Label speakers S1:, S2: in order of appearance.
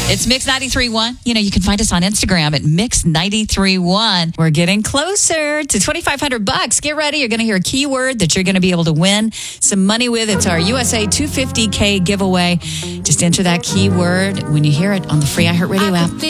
S1: It's Mix 93.1. You know, you can find us on Instagram at Mix 93.1. We're getting closer to $2,500. Get ready. You're going to hear a keyword that you're going to be able to win some money with. It's our USA 250K giveaway. Just enter that keyword when you hear it on the free iHeartRadio app.